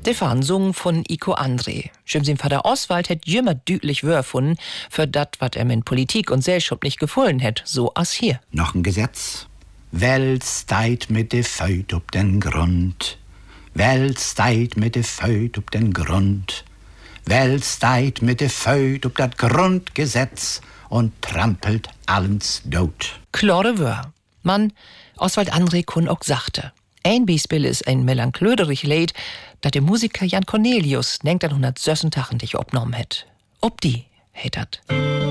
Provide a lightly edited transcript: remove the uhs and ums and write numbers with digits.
Der war ein Song von Iko André. Schön sein Vater Oswald hätt jümmer dütlich Wör gefunden für dat, wat er mit Politik und Gesellschaft nicht gefallen hätt, so as hier. Noch ein Gesetz. Welt steit mit de Feut op den Grund. Welt steit mit de Feut op den Grund. Welt steit mit de Feut op dat Grundgesetz und trampelt allens dood. Klare Wör. Man, Oswald André kun auch sagte. Ein Beispiel ist ein melanchöderig Lied, dat der Musiker Jan Cornelius 1986 opgenommen hätt. Ob die hätt dat.